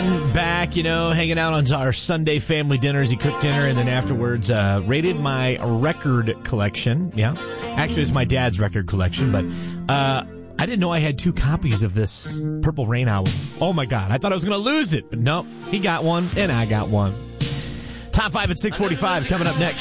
son back, hanging out on our Sunday family dinners. He cooked dinner and then afterwards raided my record collection. Yeah. Actually, it's my dad's record collection, but I didn't know I had 2 copies of this Purple Rain album. Oh, my God. I thought I was going to lose it, but no. He got one, and I got one. Top 5 at 6:45 coming up next.